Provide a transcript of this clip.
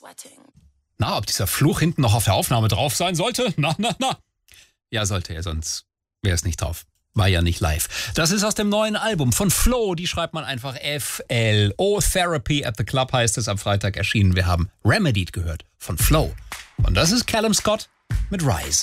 Na, ob dieser Fluch hinten noch auf der Aufnahme drauf sein sollte? Na. Ja, sollte er, sonst wäre es nicht drauf. War ja nicht live. Das ist aus dem neuen Album von Flo. Die schreibt man einfach F-L-O. Therapy at the Club heißt es, am Freitag erschienen. Wir haben Remedied gehört von Flo. Und das ist Callum Scott mit Rise.